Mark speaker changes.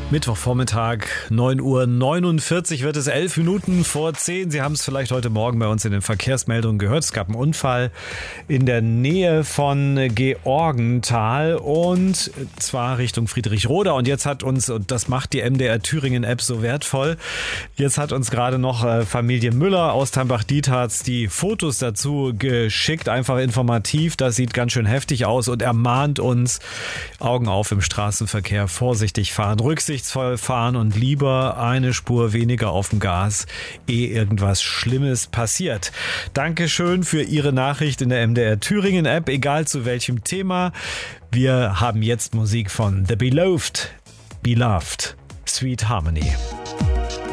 Speaker 1: Mittwochvormittag, 9:49 Uhr wird es, 11 Minuten vor 10. Sie haben es vielleicht heute Morgen bei uns in den Verkehrsmeldungen gehört. Es gab einen Unfall in der Nähe von Georgenthal und zwar Richtung Friedrichroda. Und jetzt hat uns, und das macht die MDR Thüringen App so wertvoll, jetzt hat uns gerade noch Familie Müller aus Tambach-Dietharz die Fotos dazu geschickt. Einfach informativ, das sieht ganz schön heftig aus und ermahnt uns, Augen auf im Straßenverkehr, vorsichtig fahren, rücksichtsvoll fahren und lieber eine Spur weniger auf dem Gas, ehe irgendwas Schlimmes passiert. Dankeschön für Ihre Nachricht in der MDR Thüringen App, egal zu welchem Thema. Wir haben jetzt Musik von The Beloved, Sweet Harmony.